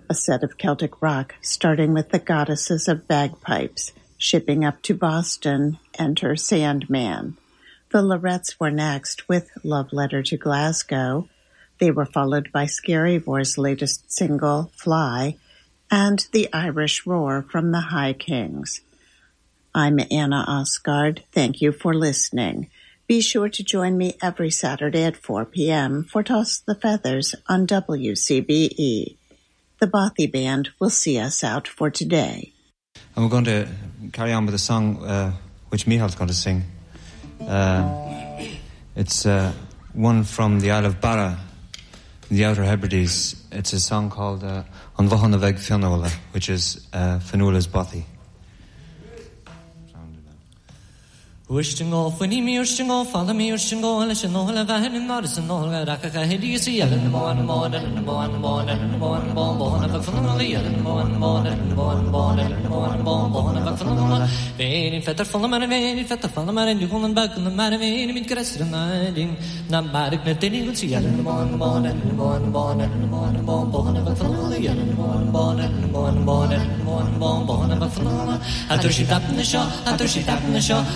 a set of Celtic rock starting with the Goddesses of Bagpipes. Shipping up to Boston, enter Sandman. The Lorettes were next with Love Letter to Glasgow. They were followed by Scaryvor's latest single, Fly, and The Irish Roar from the High Kings. I'm Anna Osgard. Thank you for listening. Be sure to join me every Saturday at 4 p.m. for Toss the Feathers on WCBE. The Bothy Band will see us out for today. And we're going to carry on with a song which Michael's going to sing. It's one from the Isle of Barra, in the Outer Hebrides. It's a song called An Bhothan a Bheidh Fionnuala, which is Fionnuala's Bothy. Ushtingo, Funimi, Ushtingo, follow me, Ushtingo, Lishinola, Vahan, Nodisanola, Raka, Hidiasi, and Bon, and Bon, and Bon, and Bon, and Bon, and Bon, of a family, and Bon, and Bon, and Bon, and Bon, and Bon, and Bon, of a family. Vain, Fetter, Folaman, Vain, Fetter, Folaman, and you go back on the man, Vain, with Crest and Niding, Nambatic, Natini, would see, and Bon, and Bon, and Bon, and Bon, and Bon, and Bon, of a family, and Bon, and Bon, and Bon, and Bon, and Bon, of a family. After she tapped in the show,